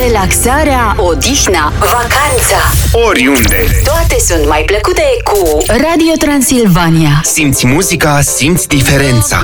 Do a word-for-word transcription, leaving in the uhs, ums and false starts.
relaxarea, odihna, vacanța. Oriunde. Toate sunt mai plăcute cu Radio Transilvania. Simți muzica, simți diferența.